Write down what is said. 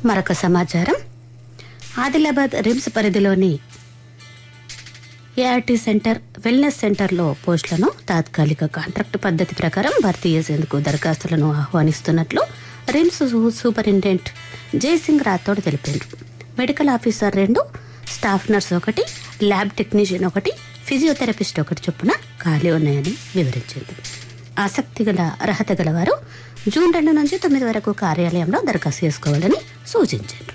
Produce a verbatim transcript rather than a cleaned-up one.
మరొక సమాచారం, ఆదిలాబాద్ రిమ్స్ పరిధిలోని ఏఆర్టీ సెంటర్, వెల్నెస్ సెంటర్లో పోస్టులను తాత్కాలిక కాంట్రాక్టు పద్ధతి ప్రకారం భర్తీ చేసేందుకు దరఖాస్తులను ఆహ్వానిస్తున్నట్లు రిమ్స్ సూపరింటెండెంట్ జయసింగ్ రాథోడ్ తెలిపారు. మెడికల్ ఆఫీసర్ రెండు, స్టాఫ్ నర్స్ ఒకటి, ల్యాబ్ టెక్నీషియన్ ఒకటి, ఫిజియోథెరపిస్ట్ ఒకటి చొప్పున ఖాళీ ఉన్నాయని వివరించింది. ఆసక్తి గల అర్హత గలవారు జూన్ రెండు నుంచి తొమ్మిది వరకు కార్యాలయంలో దరఖాస్తు చేసుకోవాలని సూచించారు.